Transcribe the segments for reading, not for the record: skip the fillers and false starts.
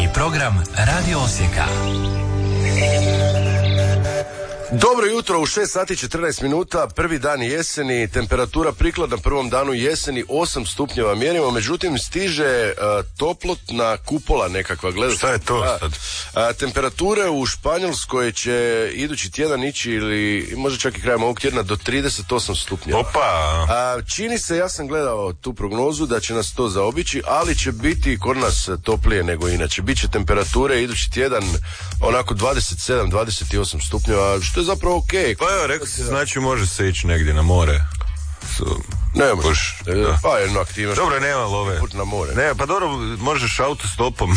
program Radio Osijeka. Dobro jutro, u 6 sati 14 minuta, prvi dan jeseni, temperatura prikladna prvom danu jeseni, 8 stupnjeva mjerimo, međutim stiže toplotna kupola nekakva, gledajte. Šta je to sad? Temperature u Španjolskoj će idući tjedan ići ili možda čak i krajem ovog tjedna do 38 stupnjeva. Opa! Čini se, ja sam gledao tu prognozu da će nas to zaobići, ali će biti kod nas toplije nego inače. Biće temperature idući tjedan onako 27-28 stupnjeva, što je zapravo okej. Pa evo, rekao si, znači može se ići negdje na more. Ne može. Pa jedno aktivnost. Dobro, nema love. Put na more. Ne, pa dobro, možeš autostopom.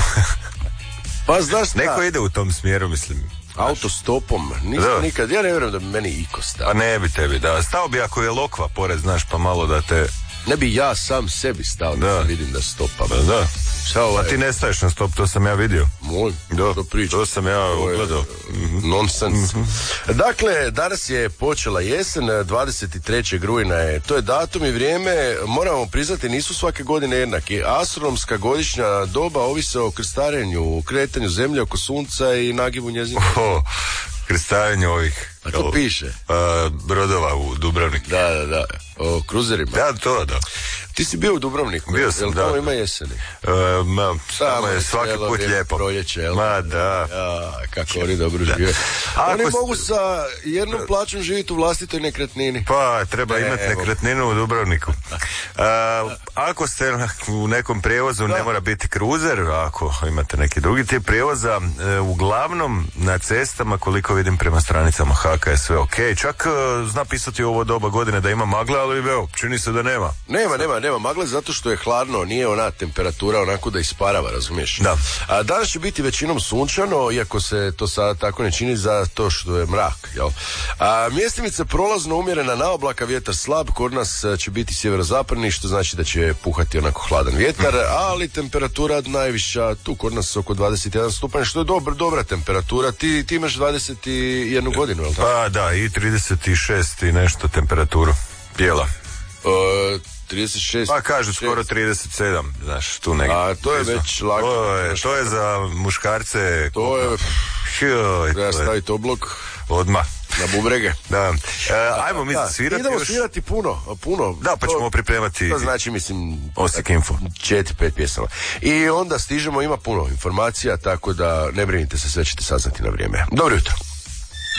Pa znaš šta? Neko ide u tom smjeru, mislim. Autostopom? Nisam nikad, ja ne vjerujem da bi meni iko stao. A ne bi tebi, da. Stao bi ako je lokva pored, znaš, pa malo da te... Ne bi ja sam sebi stao da vidim da stopam. Da. A ti ne staješ na stop, to sam ja vidio. Moj, to priča. To sam ja ugledao. Nonsens. Dakle, danas je počela jesen, 23. rujna je. To je datum i vrijeme, moramo priznati, nisu svake godine jednaki. Astronomska godišnja doba ovise o krstarenju, kretanju zemlje oko sunca i nagibu njezina. Krstarenju ovih. A to piše? Brodova u Dubrovniku. Da. O kruzerima. Da. Ti si bio u Dubrovniku? Bio sam, da. Tamo ima jeseni? Samo je svaki put lijepo. Proljeće, jel? Ma, da. Ja, kako oni dobro žive. Oni mogu sa jednom plaćom živjeti u vlastitoj nekretnini. Pa, treba imati nekretninu u Dubrovniku. Ako ste u nekom prijevozu, ne mora biti kruzer, ako imate neki drugi tip prijevoza, uglavnom na cestama, koliko vidim prema stranicama HK je sve ok. Čak zna pisati u ovo doba godine da ima magle, ali evo, čini se da nema. Nema magle zato što je hladno, nije ona temperatura onako da isparava, razumiješ? Da. Danas će biti većinom sunčano, iako se to sada tako ne čini zato što je mrak, jel? Mjestimica prolazno umjerena na oblaka, vjetar slab, kod nas će biti sjeverozapadni, što znači da će puhati onako hladan vjetar, ali temperatura najviša tu kod nas oko 21 stupanj, što je dobra temperatura. Ti imaš 21 godinu, jel tako? Pa da, i 36 i nešto temperaturu. Bijela. 36. Pa kažu skoro 37, znaš, tu negdje. A to je već lako. To je za muškarce. To je... Treba staviti oblog. Odmah. Na bubrege. Da. Ajmo mi svirati. Idemo svirati puno. Da, pa ćemo pripremati. To znači, mislim, Osijek Info. 4-5 pjesama. I onda stižemo, ima puno informacija, tako da ne brinite se, sve ćete saznati na vrijeme. Dobro jutro.